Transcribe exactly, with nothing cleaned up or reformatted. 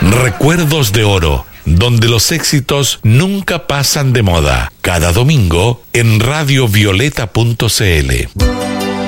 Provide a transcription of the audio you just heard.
Recuerdos de Oro, donde los éxitos nunca pasan de moda. Cada domingo en radio violeta punto c l.